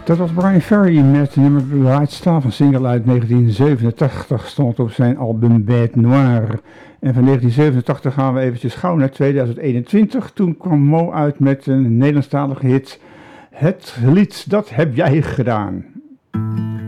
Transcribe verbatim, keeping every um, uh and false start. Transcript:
Dat was Bryan Ferry met de nummer Bright Star, van single uit negentien zevenentachtig, stond op zijn album Bête Noire. En van negentien zevenentachtig gaan we eventjes gauw naar tweeduizend eenentwintig. Toen kwam Mo uit met een Nederlandstalige hit, Het lied Dat heb jij gedaan.